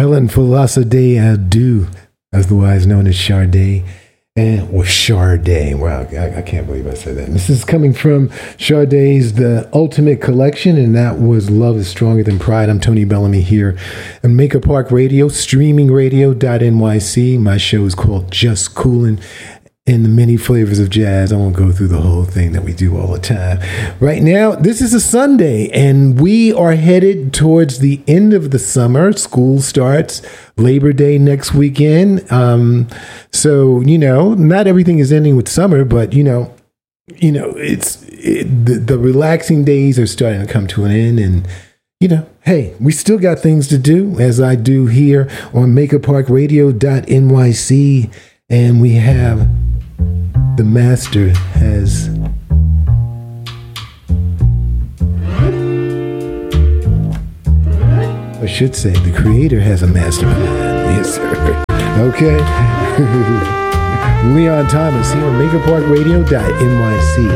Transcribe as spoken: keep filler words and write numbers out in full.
Helen Folasade Adu, otherwise known as Sade, and or Sade. Wow, I, I can't believe I said that. This is coming from Sade's The Ultimate Collection, and that was Love is Stronger Than Pride. I'm Tony Bellamy here on Maker Park Radio, streaming radio dot N Y C. My show is called Just Coolin'. In the many flavors of jazz. I won't go through the whole thing that we do all the time. Right now, this is a Sunday, and we are headed towards the end of the summer. School starts Labor Day next weekend. Um, so, you know, not everything is ending with summer, but, you know, you know, it's it, the, the relaxing days are starting to come to an end, and you know, hey, we still got things to do, as I do here on Maker Park Radio dot N Y C, and we have the master has I should say the creator has a master plan. Yes, sir. Okay. Leon Thomas here on Maker Park Radio dot N Y C.